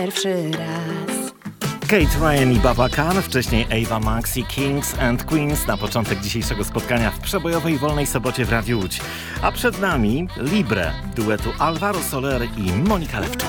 Pierwszy raz. Kate Ryan i Baba Khan, wcześniej Ava Max i Kings and Queens na początek dzisiejszego spotkania w przebojowej wolnej sobocie w Radiu Łódź. A przed nami Libre duetu Alvaro Soler i Monika Lewczyk.